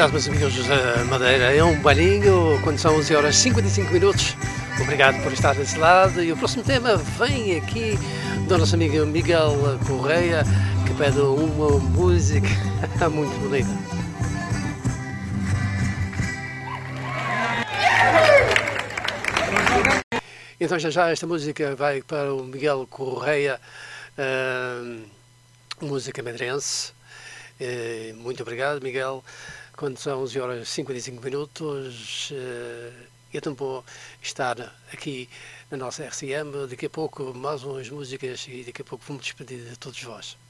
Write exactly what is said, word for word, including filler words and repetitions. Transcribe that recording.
tarde, meus amigos da Madeira. É um bailinho quando são onze horas e cinquenta e cinco minutos. Obrigado por estar desse lado. E o próximo tema vem aqui do nosso amigo Miguel Correia, que pede uma música muito bonita. Então já já esta música vai para o Miguel Correia, uh, música madeirense. Uh, muito obrigado, Miguel. Quando são onze horas e cinquenta e cinco minutos, uh, é tão bom estar aqui na nossa R C M. Daqui a pouco mais umas músicas e daqui a pouco vamos despedir de todos vós.